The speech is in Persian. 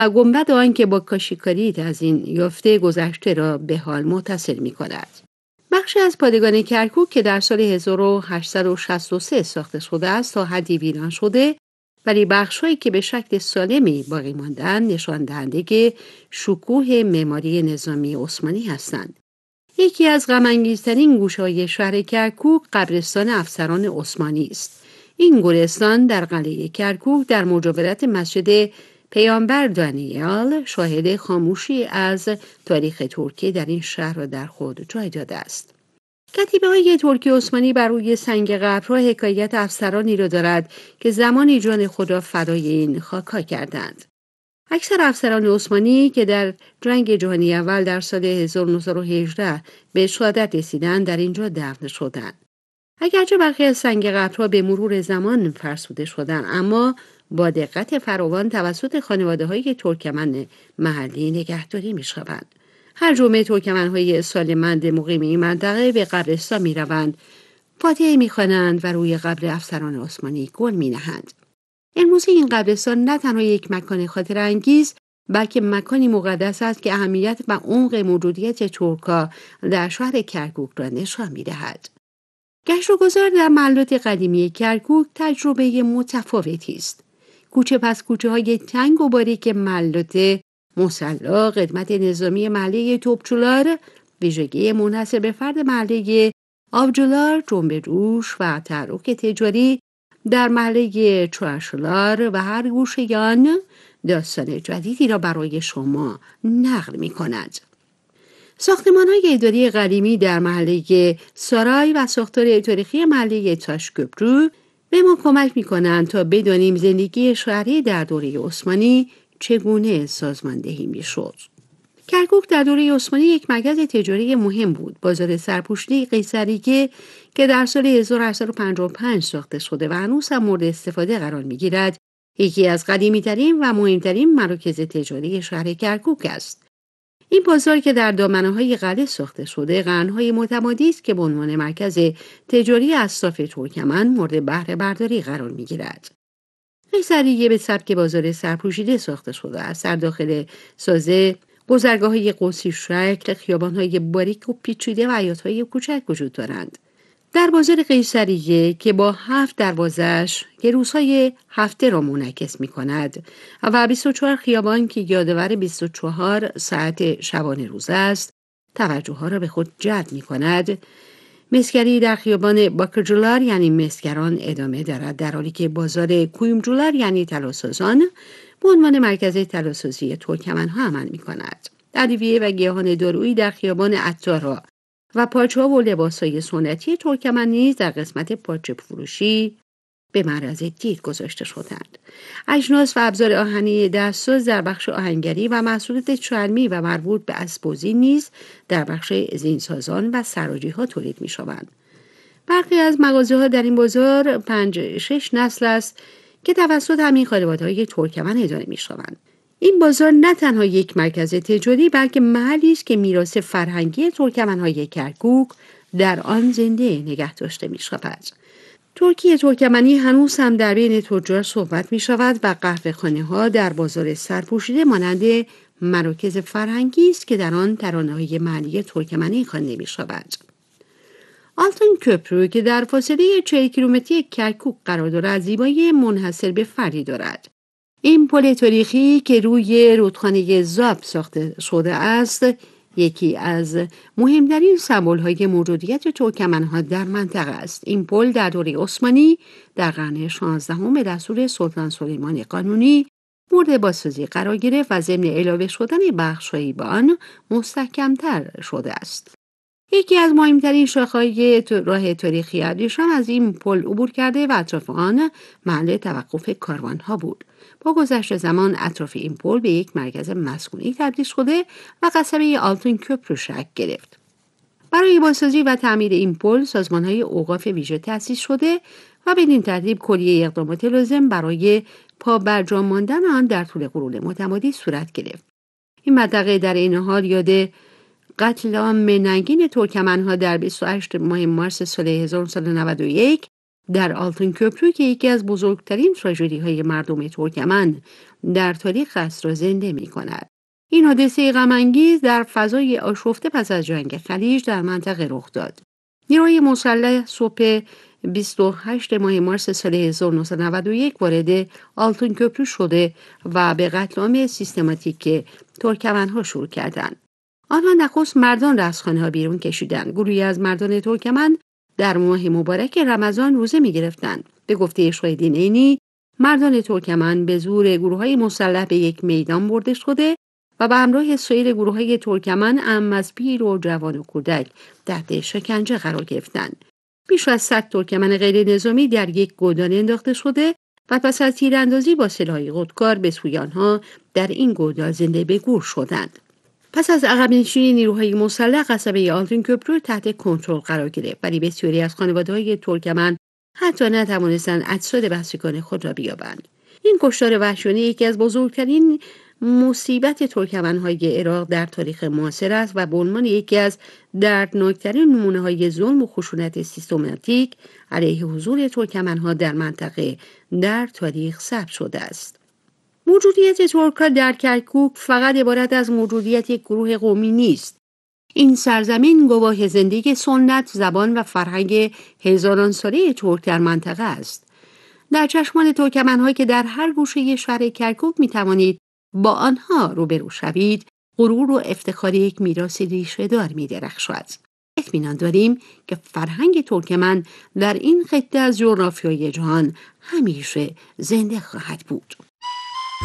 و گنبد آن که با کاشیکاری تزیین یافته گذشته را به حال متصل می کند. بخشی از پادگان کرکوک که در سال 1863 ساخته شده است تا حدی ویران شده، ولی بخش‌هایی که به شکل سالمی باقی ماندند نشان دهنده شکوه معماری نظامی عثمانی هستند. یکی از غم‌انگیزترین گوشه‌های شهر کرکوک قبرستان افسران عثمانی است. این گورستان در قلعه کرکوک در مجاورت مسجد پیامبر دانیال شاهد خاموشی از تاریخ ترکیه در این شهر را در خود جای داده است. کتیبه‌های ترکی عثمانی بر روی سنگ قبرها حکایت افسرانی را دارد که زمانی جان خود را فدای این خاک‌ها کردند. اکثر افسران عثمانی که در جنگ جهانی اول در سال 1918 به شهادت رسیدند در اینجا دفن شدند. اگرچه برخی از سنگ قبرها به مرور زمان فرسوده شدند، اما با دقت فراوان توسط خانواده‌های ترکمن محلی نگهداری می‌شوند. هر جمعه ترکمن‌های سالمند مقیم این منطقه به قبرستان می‌روند، فاتحه می‌خوانند و روی قبر افسران عثمانی گل می‌نهند. امروزه این قبرستان نه تنها یک مکان خاطر انگیز، بلکه مکانی مقدس است که اهمیت و عمق موجودیت ترک‌ها در شهر کرکوک را نشان می‌دهد. گشت و گذار در محلات قدیمی کرکوک تجربه متفاوتی است. کوچه پس کوچه های تنگ و باریک محلات مصلا، خدمت نظامی محله توپچولار، ویژگی منحصر به فرد محله آبجولار، جنب جوش و تحرک تجاری در محله چوارشلار و هر گوشه آن داستان جدیدی را برای شما نقل می کند. ساختمان‌های اداری قدیمی در محله سارای و ساختار تاریخی محله تاشکوپرو به ما کمک می‌کنند تا بدانیم زندگی شهری در دوره عثمانی چگونه سازماندهی می‌شد. کرکوک در دوره عثمانی یک مرکز تجاری مهم بود. بازار سرپوشی قیصریه که در سال 1855 ساخته شده و هنوز هم مورد استفاده قرار می‌گیرد، یکی از قدیمی‌ترین و مهمترین مراکز تجاری شهر کرکوک است. این بازار که در دامنه‌های قلعه ساخته شده قرن‌های متمادی است که به عنوان مرکز تجاری اصراف ترکمن مورد بهره برداری قرار می‌گیرد. قیصریه به سبک بازار سرپوشیده ساخته شده است. در داخل سازه گذرگاه‌های قوسی شکل، خیابان‌های باریک و پیچیده و حیاط‌های کوچک وجود دارند. در بازار قیصریه که با 7 دروازه‌اش که روزهای هفته را منعکس می‌کند و 24 خیابان که یادآور 24 ساعت شبانه روز است، توجه‌ها را به خود جلب می‌کند. مسگری در خیابان باکرجولار یعنی مسگران ادامه دارد، در حالی که بازار کویمجولار یعنی طلاسازان به عنوان مرکز طلاسازی ترکمن‌ها عمل می‌کند. ادویه و گیاهان دارویی در خیابان عطارها و پارچه‌ها و لباس‌های سنتی ترکمن نیز در قسمت پارچه فروشی به معرض دید گذاشته شدند. اجناس و ابزار آهنی دستساز در بخش آهنگری و محصولات چرمی و مربوط به اسب‌بازی نیز در بخش زینسازان و سراجی‌ها تولید می‌شوند. برخی از مغازه‌ها در این بازار 5-6 نسل است که توسط همین خانواده‌های ترکمن اداره می‌شوند. این بازار نه تنها یک مرکز تجاری بلکه محلی است که میراث فرهنگی ترکمن‌های کرکوک در آن زنده نگه داشته می‌شود. ترکی ترکمنی هنوز هم در بین تجار صحبت می‌شود و قهوه‌خانه‌ها در بازار سرپوشیده مانند مراکز فرهنگی است که در آن ترانه‌های محلی ترکمنی خوانده می‌شود. آلتون köprü که در فاصله 40 کیلومتری کرکوک قرار دارد زیبایی منحصر به فردی دارد. این پل تاریخی که روی رودخانه زاب ساخته شده است، یکی از مهمترین سمبول‌های موجودیت ترکمن‌ها در منطقه است. این پل در دوره عثمانی در قرن 16 به دستور سلطان سلیمان قانونی مورد بازسازی قرار گرفت و ضمن علاوه شدن بخش‌هایی به آن مستحکم‌تر شده است. یکی از مهمترین شاخه‌های راه تاریخی ابریشم از این پل عبور کرده و اطراف آن محل توقف کاروان‌ها بود. با گذشت زمان اطراف این پل به یک مرکز مسکونی تبدیل شده و قصبه آلتون köprü شکل گرفت. برای بازسازی و تعمیر این پل سازمان‌های اوقاف ویژه تأسیس شده و بدین ترتیب کلیه اقدامات لازم برای پابرجا ماندن آن در طول قرون متمادی صورت گرفت. این منطقه در این حال یاد قتل عام ننگین ترکمن‌ها در 28 ماه مارس سال 1991 در آلتون کپرو که یکی از بزرگترین تراژدی‌های مردم ترکمن در تاریخ است را زنده می‌کند. این حادثه غم‌انگیز در فضای آشفته پس از جنگ خلیج در منطقه رخ داد. نیروهای مسلح صبح 28 ماه مارس سال 1991 وارد آلتون کپرو شده و به قتل عام سیستماتیک ترکمن‌ها شروع کردند. آنها نخست مردان را از خانه‌ها بیرون کشیدند. گروهی از مردان ترکمن در ماه مبارک رمضان روزه می‌گرفتند. به گفته شاهدین عینی، مردان ترکمن به زور گروه‌های مسلح به یک میدان برده شده و به همراه سایر گروه‌های ترکمن عم از پیر و جوان و کودک تحت شکنجه قرار گرفتند. بیش از 100 ترکمن غیر نظامی در یک گودال انداخته شده و پس از تیراندازی با سلاح خودکار به سوی آنها در این گودال زنده به گور شدند. پس از عقب نشینی نیروهای مسلح قصبه آلتون کپرو تحت کنترل قرار گرفت، ولی بسیاری از خانواده‌های ترکمن حتی نتوانستند اجساد بسیجان خود را بیابند. این کشتار وحشیانه یکی از بزرگترین مصیبت ترکمن‌های عراق در تاریخ معاصر است و به عنوان یکی از دردناکترین نمونه‌های ظلم و خشونت سیستماتیک علیه حضور ترکمن‌ها در منطقه در تاریخ ثبت شده است. موجودیت ترک‌ها در کرکوک فقط عبارت از موجودیت یک گروه قومی نیست. این سرزمین گواه زندگی سنت، زبان و فرهنگ هزاران ساله ترک در منطقه است. در چشمان ترکمن‌ها که در هر گوشه شهر کرکوک می‌توانید با آنها روبرو شوید، غرور و افتخار یک میراث ریشه‌دار می‌درخشد. اطمینان داریم که فرهنگ ترکمن در این خطه از جغرافیای جهان همیشه زنده خواهد بود.